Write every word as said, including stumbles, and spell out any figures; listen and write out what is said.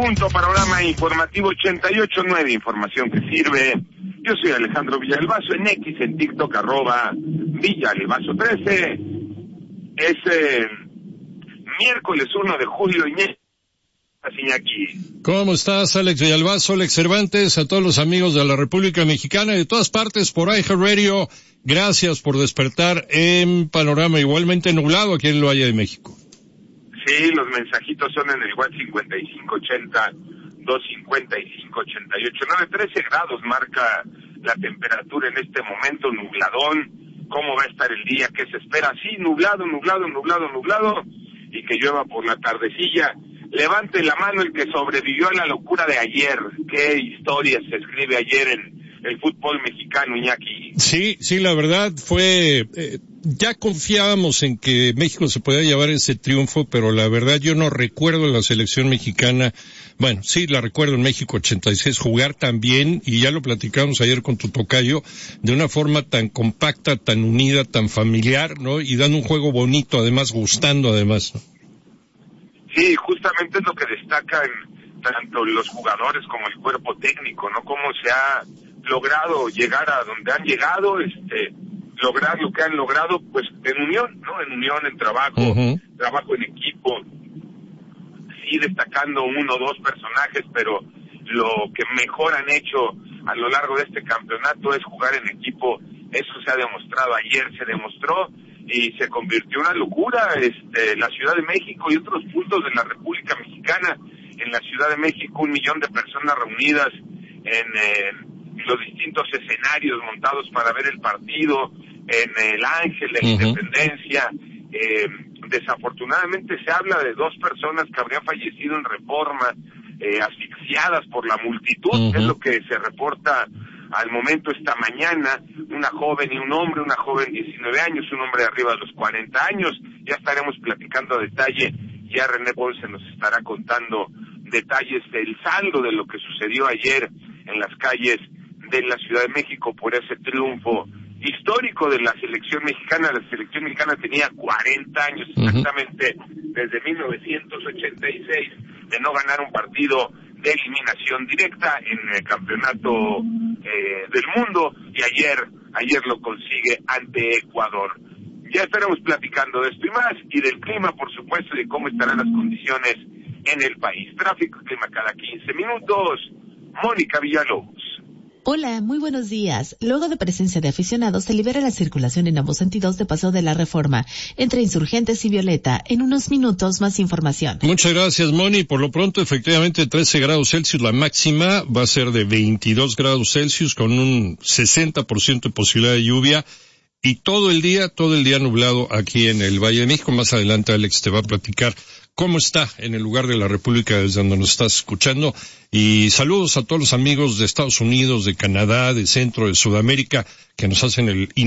punto, panorama informativo ochenta y ocho nueve, información que sirve. Yo soy Alejandro Villalbazo, en X, en TikTok, arroba Villalbazo trece. Es eh, miércoles uno de julio, Iñaki. ¿Cómo estás, Alex Villalbazo, Alex Cervantes, a todos los amigos de la República Mexicana y de todas partes por iHeartRadio? Gracias por despertar en panorama igualmente nublado aquí en el Valle de México. Sí, los mensajitos son en el WhatsApp cincuenta y cinco ochenta, doscientos cincuenta y cinco ochenta y ocho nueve, trece grados marca la temperatura en este momento, nubladón. ¿Cómo va a estar el día? ¿Qué se espera? Sí, nublado, nublado, nublado, nublado, y que llueva por la tardecilla. Levante la mano el que sobrevivió a la locura de ayer. ¿Qué historia se escribe ayer en el fútbol mexicano, Iñaki? Sí, sí, la verdad fue... Eh, ya confiábamos en que México se podía llevar ese triunfo, pero la verdad yo no recuerdo la selección mexicana. Bueno, sí, la recuerdo en México ochenta y seis jugar tan bien, y ya lo platicamos ayer con tu tocayo, de una forma tan compacta, tan unida, tan familiar, ¿no? Y dando un juego bonito, además, gustando además, ¿no? Sí, justamente es lo que destacan tanto los jugadores como el cuerpo técnico, ¿no? Cómo se ha logrado llegar a donde han llegado, este, lograr lo que han logrado, pues en unión, ¿no? En unión, en trabajo, uh-huh. trabajo en equipo, sí destacando uno o dos personajes, pero lo que mejor han hecho a lo largo de este campeonato es jugar en equipo. Eso se ha demostrado ayer, se demostró y se convirtió en una locura. Este, la Ciudad de México y otros puntos de la República Mexicana. En la Ciudad de México un millón de personas reunidas en eh, los distintos escenarios montados para ver el partido, en el Ángel de la uh-huh. Independencia. Eh, desafortunadamente se habla de dos personas que habrían fallecido en Reforma, eh, asfixiadas por la multitud, uh-huh. es lo que se reporta al momento esta mañana. Una joven y un hombre, una joven diecinueve años, un hombre de arriba de los cuarenta años. Ya estaremos platicando a detalle, ya René Ponce nos estará contando detalles del saldo de lo que sucedió ayer en las calles de la Ciudad de México por ese triunfo histórico de la selección mexicana. La selección mexicana tenía cuarenta años exactamente, uh-huh. desde mil novecientos ochenta y seis, de no ganar un partido de eliminación directa en el campeonato eh, del mundo, y ayer ayer lo consigue ante Ecuador. Ya estaremos platicando de esto y más, y del clima, por supuesto, y de cómo estarán las condiciones en el país. Tráfico y clima cada quince minutos. Mónica Villalobos. Hola, muy buenos días. Luego de presencia de aficionados, se libera la circulación en ambos sentidos de Paseo de la Reforma, entre Insurgentes y Violeta. En unos minutos, más información. Muchas gracias, Moni. Por lo pronto, efectivamente, trece grados Celsius. La máxima va a ser de veintidós grados Celsius, con un sesenta por ciento de posibilidad de lluvia. Y todo el día, todo el día nublado aquí en el Valle de México. Más adelante Alex te va a platicar cómo está en el lugar de la República desde donde nos estás escuchando. Y saludos a todos los amigos de Estados Unidos, de Canadá, de Centro, de Sudamérica, que nos hacen el